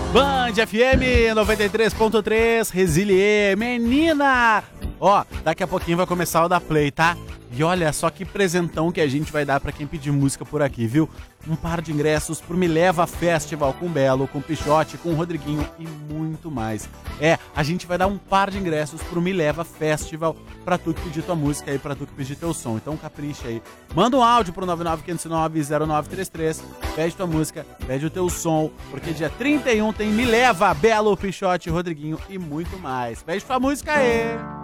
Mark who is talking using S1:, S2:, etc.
S1: Band FM 93.3, Resilier, menina! Ó, daqui a pouquinho vai começar o da Play, tá? E olha só que presentão que a gente vai dar pra quem pedir música por aqui, viu? Um par de ingressos pro Me Leva Festival com Belo, com Pichote, com Rodriguinho e muito mais. A gente vai dar um par de ingressos pro Me Leva Festival pra tu que pedir tua música aí, pra tu que pedir teu som. Então capricha aí. Manda um áudio pro 995090933, pede tua música, pede o teu som, porque dia 31 tem Me Leva, Belo, Pichote, Rodriguinho e muito mais. Pede tua música aí!